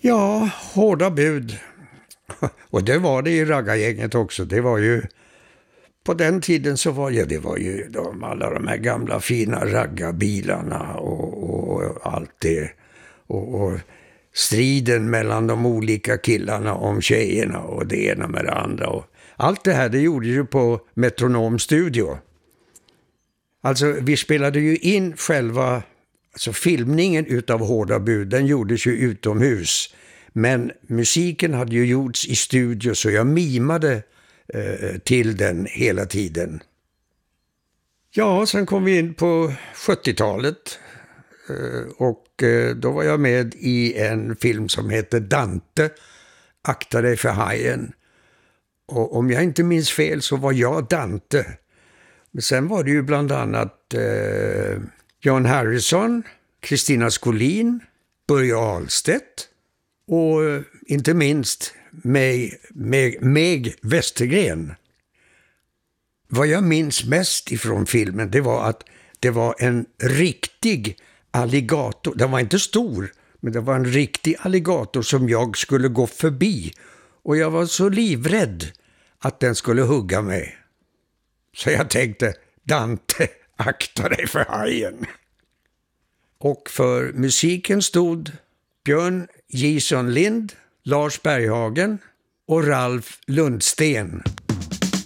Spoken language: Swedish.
Ja, hårda bud. Och det var det i raggargänget också. Det var ju, på den tiden så var det var ju alla de här gamla fina raggarbilarna och allt det. Och striden mellan de olika killarna om tjejerna och det ena med det andra. Och allt det här det gjorde ju på Metronom Studio. Alltså vi spelade ju in själva, alltså filmningen utav Hårda bud, den gjordes ju utomhus. Men musiken hade ju gjorts i studio så jag mimade till den hela tiden. Ja, sen kom vi in på 70-talet och då var jag med i en film som heter Dante, Akta dig för hajen. Och om jag inte minns fel så var jag Dante. Men sen var det ju bland annat Jan Harrison, Kristina Skolin, Börje Ahlstedt och inte minst Meg Westergren. Vad jag minns mest ifrån filmen det var att det var en riktig alligator. Den var inte stor, men det var en riktig alligator som jag skulle gå förbi. Och jag var så livrädd att den skulle hugga mig. Så jag tänkte, Dante, akta dig för hajen. Och för musiken stod Björn Gison Lind, Lars Berghagen och Ralf Lundsten.